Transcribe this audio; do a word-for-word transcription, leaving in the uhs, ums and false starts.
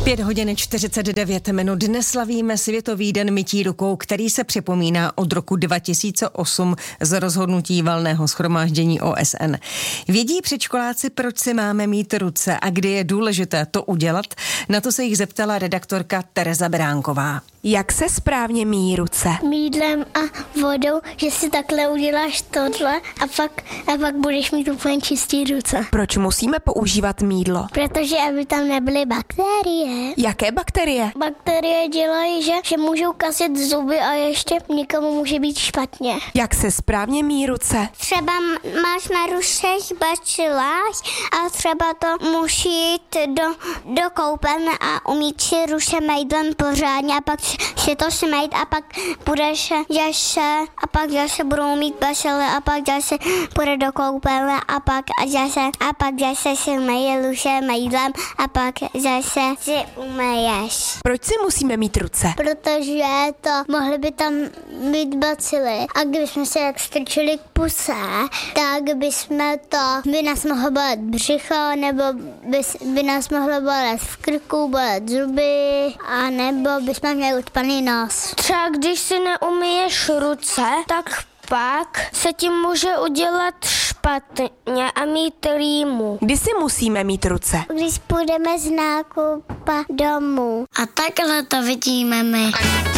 Pět hodin čtyřicet devět minut. Dnes slavíme Světový den mytí rukou, který se připomíná od roku dva tisíce osm z rozhodnutí Valného shromáždění O S N. Vědí předškoláci, proč si máme mít ruce a kdy je důležité to udělat? Na to se jich zeptala redaktorka Tereza Beránková. Jak se správně myjí ruce? Mýdlem a vodou, že si takhle uděláš tohle a pak, a pak budeš mít úplně čistý ruce. Proč musíme používat mýdlo? Protože aby tam nebyly bakterie. Jaké bakterie? Bakterie dělají, že, že můžou kazit zuby a ještě někomu může být špatně. Jak se správně myjí ruce? Třeba máš na rušech bačiláš a třeba to musí jít do, do koupelny a umít si ruše mejdlem pořádně a pak si to smejt a pak budeš zase a pak zase budou mít bašely a pak zase půjde do koupelny a pak zase a pak zase si meje ruše mejdlem a pak zase si umeješ. Proč si musíme mít ruce? Protože to mohly by tam být bacily a kdybychom se jak strčili k puse, tak bychom to, by nás mohlo bolet břicho, nebo by, by nás mohlo bolet v krku, bolet zuby, a nebo bychom měli ucpaný nos. Třeba když si neumyješ ruce, tak pak se ti může udělat špatně a mít rýmu. Kdy si musíme mít ruce? Když půjdeme z nákupa domů. A takhle to vidíme my.